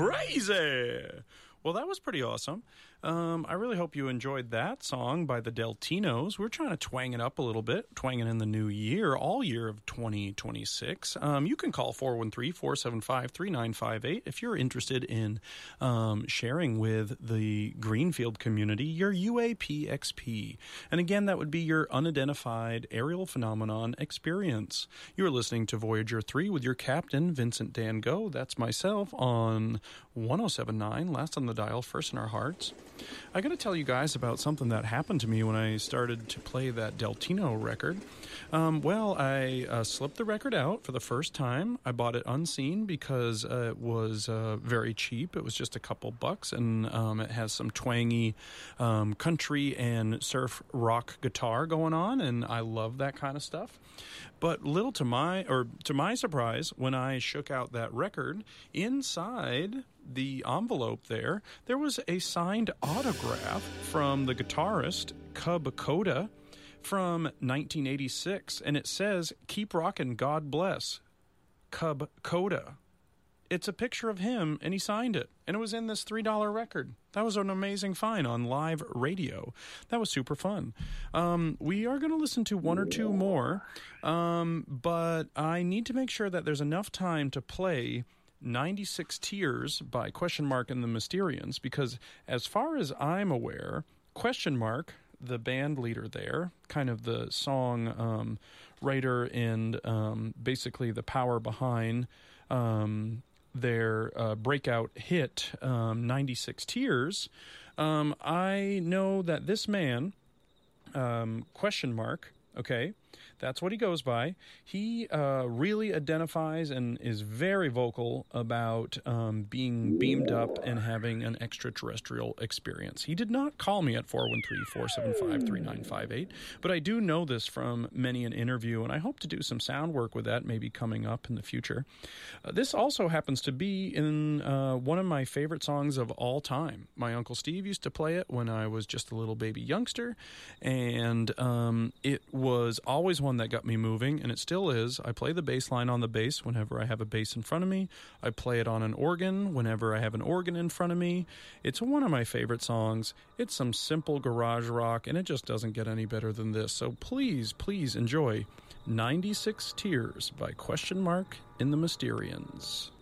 crazy. Well, that was pretty awesome. I really hope you enjoyed that song by the Deltinos. We're trying to twang it up a little bit, twang it in the new year, all year of 2026. You can call 413-475-3958 if you're interested in sharing with the Greenfield community your UAPXP. And again, that would be your unidentified aerial phenomenon experience. You're listening to Voyager 3 with your captain, Vincent Dan Go. That's myself on 107.9, last on the dial, first in our hearts. I got to tell you guys about something that happened to me when I started to play that Deltino record. I slipped the record out for the first time. I bought it unseen because it was very cheap. It was just a couple bucks, and it has some twangy country and surf rock guitar going on, and I love that kind of stuff. But to my surprise, when I shook out that record, inside the envelope there was a signed autograph from the guitarist Cub Koda from 1986, and it says, "Keep rockin', God bless, Cub Koda." It's a picture of him, and he signed it, and it was in this $3 record. That was an amazing find on live radio. That was super fun. We are going to listen to one or two more, but I need to make sure that there's enough time to play 96 Tears by Question Mark and the Mysterians, because as far as I'm aware, Question Mark, the band leader there, kind of the song writer and basically the power behind their breakout hit, 96 Tears, I know that this man, Question Mark, okay, that's what he goes by. He really identifies and is very vocal about being beamed up and having an extraterrestrial experience. He did not call me at 413-475-3958, but I do know this from many an interview, and I hope to do some sound work with that maybe coming up in the future. This also happens to be in one of my favorite songs of all time. My Uncle Steve used to play it when I was just a little baby youngster, and it was always one that got me moving, and it still is. I play the bass line on the bass whenever I have a bass in front of me. I play it on an organ whenever I have an organ in front of me. It's one of my favorite songs. It's some simple garage rock, and it just doesn't get any better than this. So please, please enjoy 96 Tears by Question Mark and the Mysterians.